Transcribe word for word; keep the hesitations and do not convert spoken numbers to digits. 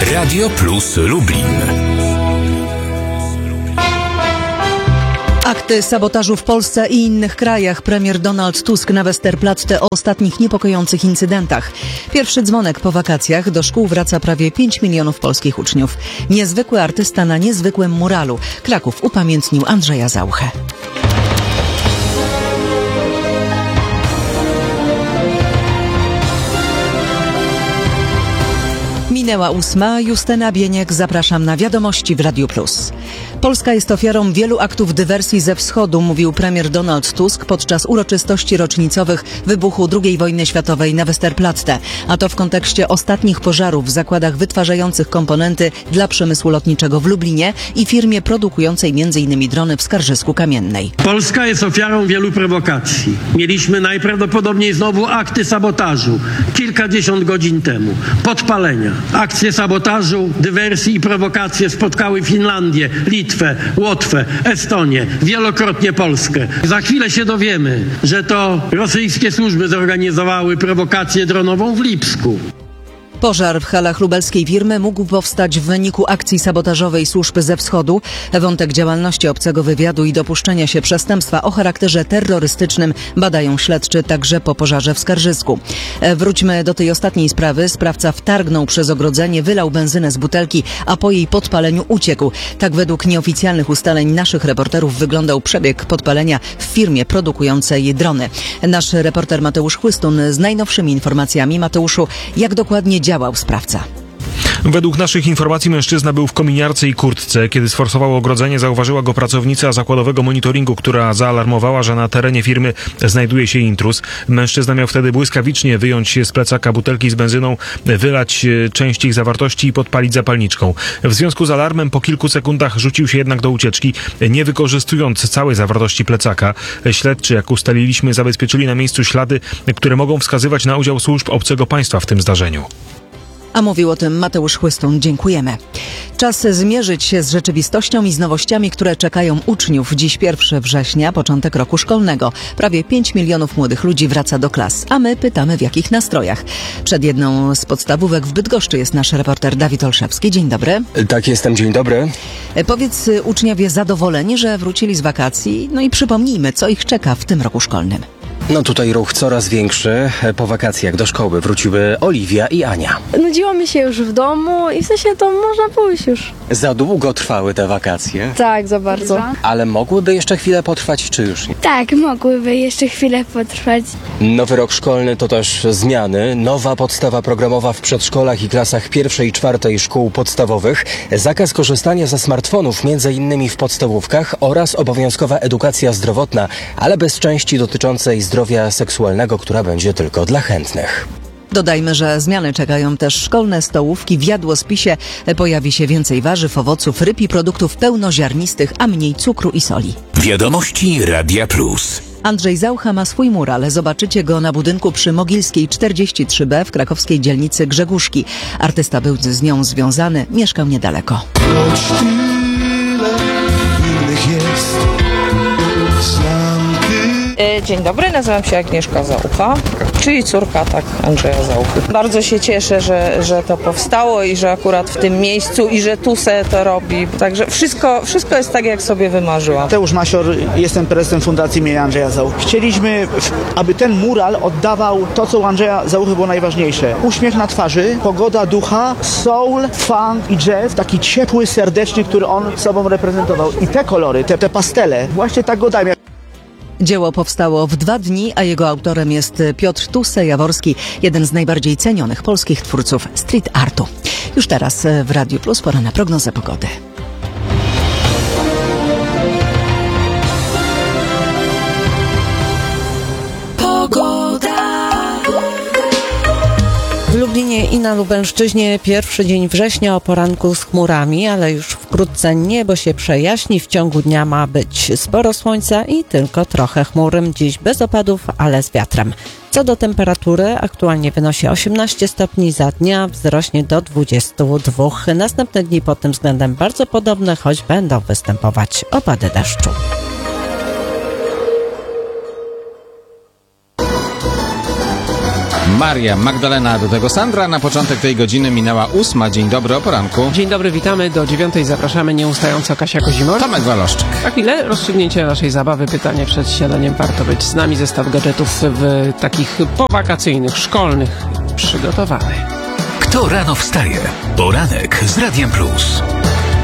Radio Plus Lublin. Akty sabotażu w Polsce i innych krajach. Premier Donald Tusk na Westerplatte o ostatnich niepokojących incydentach. Pierwszy dzwonek po wakacjach. Do szkół wraca prawie pięć milionów polskich uczniów. Niezwykły artysta na niezwykłym muralu. Kraków upamiętnił Andrzeja Zauchę. Minęła ósma. Justyna Bieniek, zapraszam na wiadomości w Radiu Plus. Polska jest ofiarą wielu aktów dywersji ze wschodu, mówił premier Donald Tusk podczas uroczystości rocznicowych wybuchu drugiej wojny światowej na Westerplatte. A to w kontekście ostatnich pożarów w zakładach wytwarzających komponenty dla przemysłu lotniczego w Lublinie i firmie produkującej między innymi drony w Skarżysku Kamiennej. Polska jest ofiarą wielu prowokacji. Mieliśmy najprawdopodobniej znowu akty sabotażu kilkadziesiąt godzin temu. Podpalenia. Akcje sabotażu, dywersji i prowokacje spotkały Finlandię, Litwę, Łotwę, Estonię, wielokrotnie Polskę. Za chwilę się dowiemy, że to rosyjskie służby zorganizowały prowokację dronową w Lipsku. Pożar w halach lubelskiej firmy mógł powstać w wyniku akcji sabotażowej służb ze wschodu. Wątek działalności obcego wywiadu i dopuszczenia się przestępstwa o charakterze terrorystycznym badają śledczy także po pożarze w Skarżysku. Wróćmy do tej ostatniej sprawy. Sprawca wtargnął przez ogrodzenie, wylał benzynę z butelki, a po jej podpaleniu uciekł. Tak według nieoficjalnych ustaleń naszych reporterów wyglądał przebieg podpalenia w firmie produkującej drony. Nasz reporter Mateusz Chłystun z najnowszymi informacjami. Mateuszu, jak dokładnie działał sprawca? Według naszych informacji mężczyzna był w kominiarce i kurtce. Kiedy sforsował ogrodzenie, zauważyła go pracownica zakładowego monitoringu, która zaalarmowała, że na terenie firmy znajduje się intruz. Mężczyzna miał wtedy błyskawicznie wyjąć z plecaka butelki z benzyną, wylać część ich zawartości i podpalić zapalniczką. W związku z alarmem po kilku sekundach rzucił się jednak do ucieczki, nie wykorzystując całej zawartości plecaka. Śledczy, jak ustaliliśmy, zabezpieczyli na miejscu ślady, które mogą wskazywać na udział służb obcego państwa w tym zdarzeniu. A mówił o tym Mateusz Chłystun. Dziękujemy. Czas zmierzyć się z rzeczywistością i z nowościami, które czekają uczniów. Dziś pierwszego września, początek roku szkolnego. Prawie pięć milionów młodych ludzi wraca do klas, a my pytamy, w jakich nastrojach. Przed jedną z podstawówek w Bydgoszczy jest nasz reporter Dawid Olszewski. Dzień dobry. Tak, jestem. Dzień dobry. Powiedz, uczniowie zadowoleni, że wrócili z wakacji? No i przypomnijmy, co ich czeka w tym roku szkolnym. No tutaj ruch coraz większy. Po wakacjach do szkoły wróciły Oliwia i Ania. Nudziło mi się już w domu i w sensie to można pójść już. Za długo trwały te wakacje? Tak, za bardzo. Ale mogłyby jeszcze chwilę potrwać, czy już nie? Tak, mogłyby jeszcze chwilę potrwać. Nowy rok szkolny to też zmiany. Nowa podstawa programowa w przedszkolach i klasach pierwszej i czwartej szkół podstawowych. Zakaz korzystania ze smartfonów, między innymi w podstawówkach, oraz obowiązkowa edukacja zdrowotna, ale bez części dotyczącej zdrowia seksualnego, która będzie tylko dla chętnych. Dodajmy, że zmiany czekają też szkolne stołówki. W jadłospisie pojawi się więcej warzyw, owoców, ryb i produktów pełnoziarnistych, a mniej cukru i soli. Wiadomości Radia Plus. Andrzej Zaucha ma swój mural. Zobaczycie go na budynku przy Mogilskiej czterdzieści trzy B w krakowskiej dzielnicy Grzegórzki. Artysta był z nią związany, mieszkał niedaleko. Choć tyle innych jest, znam ty. Dzień dobry, nazywam się Agnieszka Zaucha, czyli córka tak Andrzeja Zauchy. Bardzo się cieszę, że, że to powstało i że akurat w tym miejscu i że tu se to robi. Także wszystko, wszystko jest tak, jak sobie wymarzyłam. Mateusz Masior, jestem prezesem Fundacji imienia Andrzeja Zauchy. Chcieliśmy, aby ten mural oddawał to, co u Andrzeja Zauchy było najważniejsze. Uśmiech na twarzy, pogoda ducha, soul, funk i jazz, taki ciepły, serdeczny, który on sobą reprezentował. I te kolory, te, te pastele, właśnie tak go dajmy. Dzieło powstało w dwa dni, a jego autorem jest Piotr Tusse-Jaworski, jeden z najbardziej cenionych polskich twórców street artu. Już teraz w Radiu Plus pora na prognozę pogody. W Lublinie i na Lubelszczyźnie pierwszy dzień września o poranku z chmurami, ale już wkrótce niebo się przejaśni. W ciągu dnia ma być sporo słońca i tylko trochę chmur. Dziś bez opadów, ale z wiatrem. Co do temperatury, aktualnie wynosi osiemnaście stopni, za dnia wzrośnie do dwudziestu dwóch. Następne dni pod tym względem bardzo podobne, choć będą występować opady deszczu. Maria, Magdalena, do tego Sandra. Na początek tej godziny minęła ósma. Dzień dobry o poranku. Dzień dobry, witamy. Do dziewiątej zapraszamy nieustająco Kasia Kozimor. Tomek Waloszczyk. A chwilę rozstrzygnięcie naszej zabawy. Pytanie przed śniadaniem. Warto być z nami. Zestaw gadżetów w takich powakacyjnych, szkolnych przygotowany. Kto rano wstaje? Poranek z Radiem Plus.